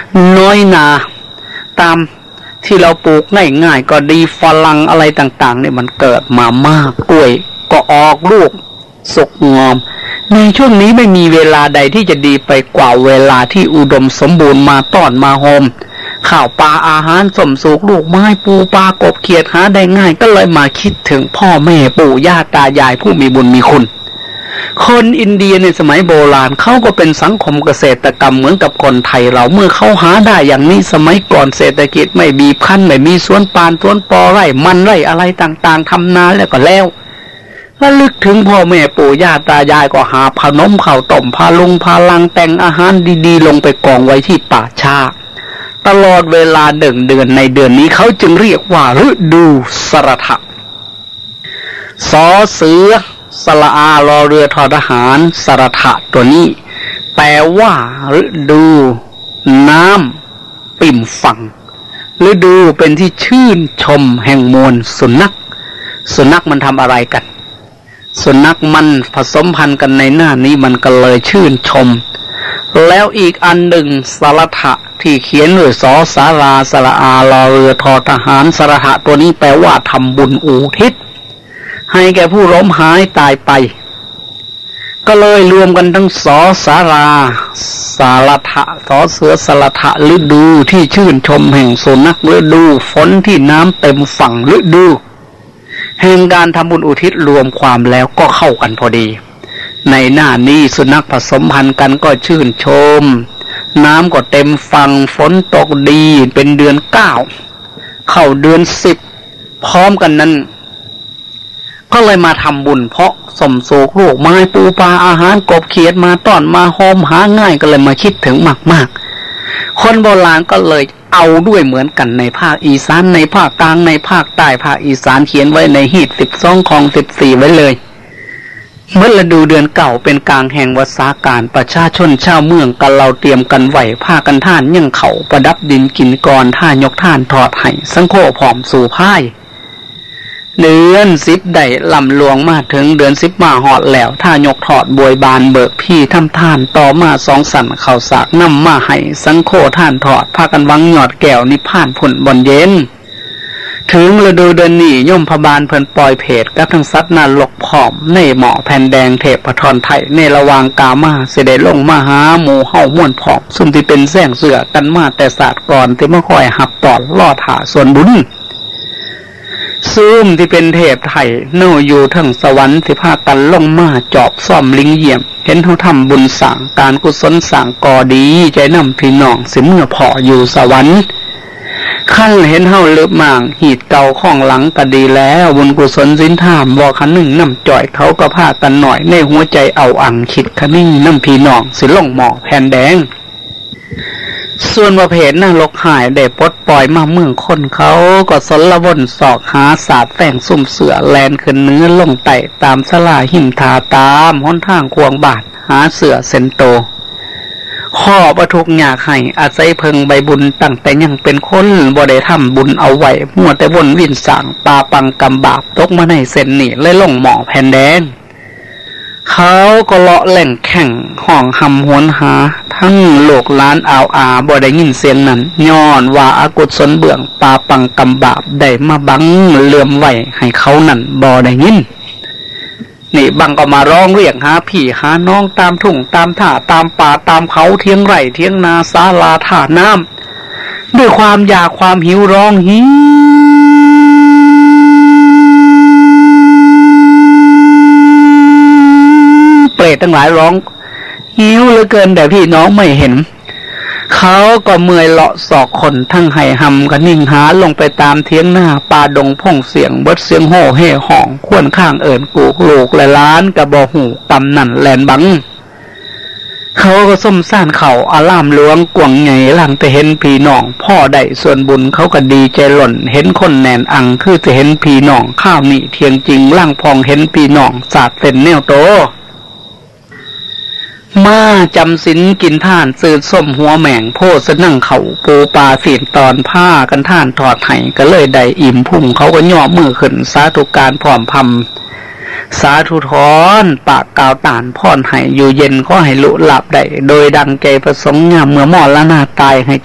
น้อยนาตามที่เราปลูกง่ายๆก็ดีฝรั่งอะไรต่างๆเนี่ยมันเกิดมามากกล้วยก็ออกลูกสุกงอมในช่วงนี้ไม่มีเวลาใดที่จะดีไปกว่าเวลาที่อุดมสมบูรณ์มาต้อนมาโฮมข้าวปลาอาหารสมสุกลูกไม้ปูปลากบเขียดหาได้ง่ายก็เลยมาคิดถึงพ่อแม่ปู่ย่าตายายผู้มีบุญมีคุณคนอินเดียในสมัยโบราณเขาก็เป็นสังคมเกษตรกรรมเหมือนกับคนไทยเราเมื่อเขาหาได้อย่างนี้สมัยก่อนเศรษฐกิจไม่บีบคั้นไม่มีสวนปาล์มสวนปอไร่มันไร่อะไรต่างๆทำนาแล้วก็แล้วระลึกถึงพ่อแม่ปู่ย่าตายายก็หาขนมข้าวต้มพาลุงพาลังแต่งอาหารดีๆลงไปกองไว้ที่ป่าช้าตลอดเวลา1 เดือนในเดือนนี้เขาจึงเรียกว่าฤดูสรฐะสอเสือสระอารอเรือทอทหารสรฐะตัวนี้แปลว่าฤดูน้ำปิ่มฟังฤดูเป็นที่ชื่นชมแห่งมวลสุนัขมันทำอะไรกันสุนัขมันผสมพันธุ์กันในหน้านี้มันก็เลยชื่นชมแล้วอีกอันหนึ่งสรฐะที่เขียนด้วยสอสาราสระอารอเรือทอทหารสรฐะตัวนี้แปลว่าทำบุญอุทิศให้แก่ผู้ล้มหายตายไปก็เลยรวมกันทั้งสอสาราสารฐะสอเสือสรฐะฤดูที่ชื่นชมแห่งสุนัขฤดูฝนที่น้ำเต็มฝั่งฤดูแห่งการทำบุญอุทิศรวมความแล้วก็เข้ากันพอดีในหน้านี้สุนัขผสมพันธุ์กันก็ชื่นชมน้ำก็เต็มฝั่งฝนตกดีเป็นเดือน9เข้าเดือน10พร้อมกันนั้นก็เลยมาทำบุญเพราะสมโศกลูกไม้ปูปลาอาหารกบเขียดมาต้อนมาโฮมหาง่ายก็เลยมาคิดถึงมากๆคนโบราณก็เลยเอาด้วยเหมือนกันในภาคอีสานในภาคกลางในภาคใต้ภาคอีสานเขียนไว้ในหีบ12ของ14ไว้เลยเมื่อฤดูเดือนเก่าเป็นกลางแห่งวสาการประชาชนชาวเมืองกันเราเตรียมกันไหวผ้ากันท่านยังเขาประดับดินกินกรท่ายกท่านทอดไห้สังโฆผอมสู่พ่ายเดือน10ได้ลำลวงมาถึงเดือน10มาหอดแล้วท่ายกถอดบวยบานเบิกพี่ทำท่านต่อมา2 สันเข่าสากนำมาให้สังโฆท่านถอดพากันวังหยอดแก้วนิพพานผุ่นบนเย็นถึงฤดูเดือนนี้ย่อมพบาลเพิ่นปล่อยเพจกับทั้งสัตว์นรกผอมในหมอแผ่นแดงเทพพทรไทยในระหว่างกามาเสด็จลงมาหาหมู่เฮาม่วนผอมซุ่มที่เป็นแสงเสือกันมาแต่ศาสตร์ก่อนที่มาคอยหับตอนล่อถาส่วนบุญซุ่มที่เป็นเทพไทยเน่าอยู่ทั้งสวรรค์ที่พากันลงมาจอบซ่อมลิงเยี่ยมเห็นเขาทำบุญสั่งการกุศลสั่งก่อดีใจนำพี่น้องสิเมื่อพออยู่สวรรค์ขั้นเห็นเฮาเลือบมางหีดเก่าข้องหลังก็ดีแล้วบุญกุศลสินธรรมบอกคันหนึ่งน้ำจ่อยเขาก็พากันหน่อยในหัวใจเอาอังคิดคันนิ่งน้ำพี่น้องสิลงหมอแผ่นแดงส่วนประเภทน่ารกหายได้ปลดปล่อยมาเมืองคนเขาก็สนละวนสอกหาศาสตร์แฝงสุ่มเสือแลนขึ้นเนื้อลงไต่ตามสลาหิมทาตามห้นทางควงบาทหาเสือเซนโตข้อประทุกอยากให้อาศัยเพิงใบบุญตั้งแต่ยังเป็นคนบ่ได้ทำบุญเอาไว้มัวแต่วนวินสางปาปังกำบาปตกมาในเส้นนี่เลยลงหมอแผ่นแดงเขาก็เลาะแหล่งแข่งห้องหำหวนหาทั้งโลกล้านอ่าวบ่ได้ยินเสียงนั้นย้อนว่าอากุศลเบื้องปาปังกำบาปได้มาบังเลื่อมไว้ให้เขานั่นบ่ได้ยินนี่บังก็มาร้องเรียกหาพี่หาน้องตามทุ่งตามท่าตามป่าตามเขาเทียงไร่เทียงนาศาลาท่าน้ำด้วยความอยากความหิวร้องหิวเปรตทั้งหลายร้องหิวเหลือเกินแต่พี่น้องไม่เห็นเขาก็เมื่อยเลาะศอกคนทั้งไห่หำก็นิ่งหาลงไปตามเทียงหน้าป่าดงพ่งเสียงเบิดเสียงโห่เฮ่ห้องควนข้างเอิญกูกลูกและล้านกระบอกหูตำนั่นแลนบังเขาก็ส้มซ่านเข่าอาล่ามหลวงกวงไงหลังแต่เห็นพี่น้องพ่อได้ส่วนบุญเขาก็ดีใจหล่นเห็นคนแนนอังคือจะเห็นพี่น้องข้าวนี่เทียงจริงล่างพองเห็นพี่น้องสาดเส้นแนวโตมาจำศีลกินท่านซื้อส้มหัวแหม่งโพสนั่งเขาปูปลาฝีนตอนผ้ากันท่านถอดไห้ก็เลยได้อิ่มพุ่งเขาก็ย่อมือขึ้นสาธุการพร้อมพำสาธุถอนปากกาวตานพ่อนไห้อยู่เย็นก็ให้ลุหลับได้โดยดังใจประสงค์งามเมื่อมอละนาตายให้